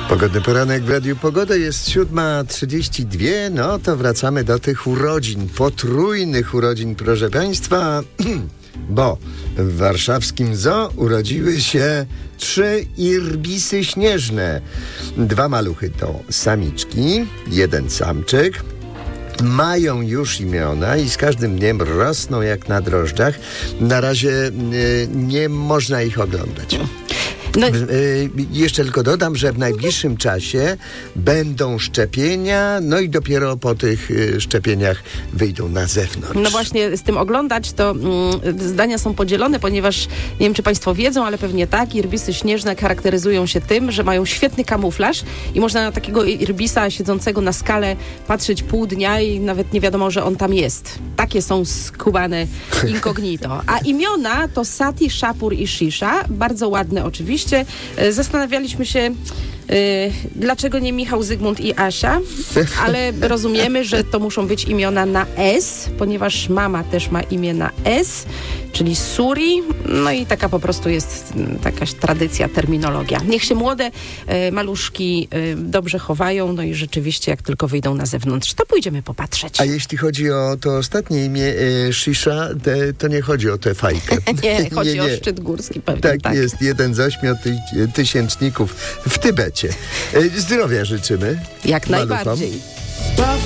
Pogodny poranek w Radiu Pogoda, jest 7:32, no to wracamy do tych urodzin, potrójnych urodzin, proszę Państwa, bo w warszawskim zoo urodziły się 3 irbisy śnieżne. 2 maluchy to samiczki, 1 samczyk. Mają już imiona i z każdym dniem rosną jak na drożdżach. Na razie nie można ich oglądać. No. Jeszcze tylko dodam, że w najbliższym czasie będą szczepienia, no i dopiero po tych szczepieniach wyjdą na zewnątrz. No właśnie, z tym oglądać to zdania są podzielone, ponieważ nie wiem, czy Państwo wiedzą, ale pewnie tak, irbisy śnieżne charakteryzują się tym, że mają świetny kamuflaż i można na takiego irbisa siedzącego na skale patrzeć pół dnia i nawet nie wiadomo, że on tam jest. Takie są skubane incognito. A imiona to Sati, Szapur i Shisha, bardzo ładne oczywiście. Zastanawialiśmy się, dlaczego nie Michał, Zygmunt i Asia, ale rozumiemy, że to muszą być imiona na S, ponieważ mama też ma imię na S, czyli Suri, no i taka po prostu jest jakaś tradycja, terminologia. Niech się młode maluszki dobrze chowają, no i rzeczywiście jak tylko wyjdą na zewnątrz, to pójdziemy popatrzeć. A jeśli chodzi o to ostatnie imię, Shisha, to nie chodzi o tę fajkę. Nie, chodzi o szczyt górski pewnie. Tak, jest jeden z 8 tysięczników w Tybecie. Zdrowia życzymy. Jak maluchom. najbardziej.